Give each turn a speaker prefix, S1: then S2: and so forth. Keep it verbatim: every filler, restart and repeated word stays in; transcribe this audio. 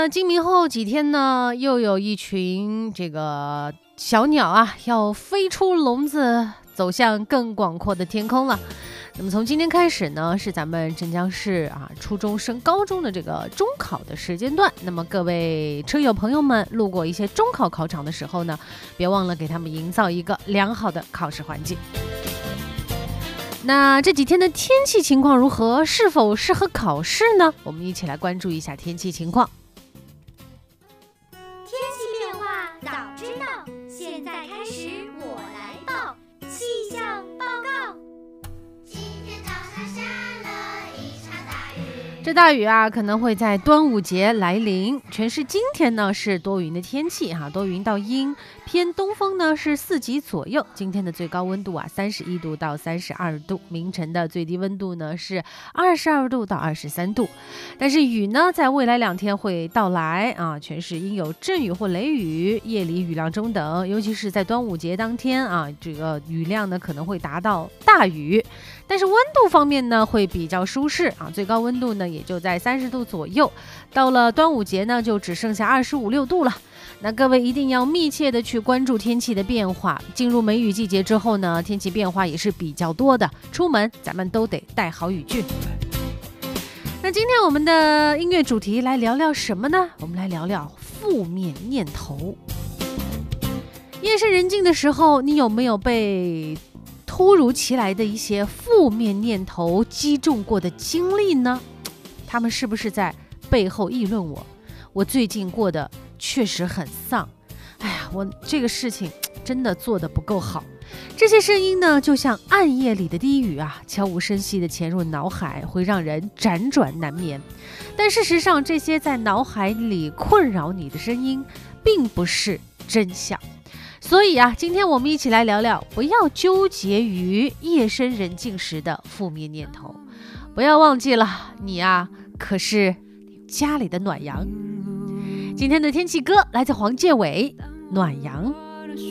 S1: 那今明后几天呢，又有一群这个小鸟啊，要飞出笼子，走向更广阔的天空了。那么从今天开始呢，是咱们镇江市啊初中升高中的这个中考的时间段。那么各位车友朋友们，路过一些中考考场的时候呢，别忘了给他们营造一个良好的考试环境。那这几天的天气情况如何？是否适合考试呢？我们一起来关注一下天气情况。
S2: 天气变化早知道，现在开始我来报气象报告。
S3: 今天早上下了一场大雨，
S1: 这大雨啊，可能会在端午节来临。全市今天呢是多云的天气哈、啊，多云到阴，偏东风呢是四级左右。今天的最高温度啊三十一度到三十二度，凌晨的最低温度呢是二十二度到二十三度。但是雨呢在未来两天会到来啊，全市应有阵雨或雷雨，夜里雨量中等，尤其是在端午节当天啊，这个雨量呢可能会达到大雨。但是温度方面呢会比较舒适啊，最高温度呢也就在三十度左右。到了端午节呢就只剩下二十五六度了。那各位一定要密切的去关注天气的变化。进入梅雨季节之后呢，天气变化也是比较多的，出门咱们都得带好雨具。那今天我们的音乐主题来聊聊什么呢？我们来聊聊负面念头。夜深人静的时候，你有没有被突如其来的一些负面念头击中过的经历呢？他们是不是在背后议论我？我最近过得确实很丧，哎呀，我这个事情真的做得不够好。这些声音呢，就像暗夜里的低语啊，悄无声息地潜入脑海，会让人辗转难眠。但事实上，这些在脑海里困扰你的声音，并不是真相。所以啊，今天我们一起来聊聊，不要纠结于夜深人静时的负面念头。不要忘记了，你啊，可是家里的暖阳。今天的天气歌来自黄建伟，暖阳。